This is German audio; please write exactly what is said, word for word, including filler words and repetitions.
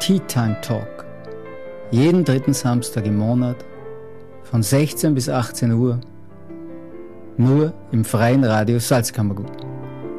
Tea Time Talk. Jeden dritten Samstag im Monat von sechzehn bis achtzehn Uhr nur im freien Radio Salzkammergut.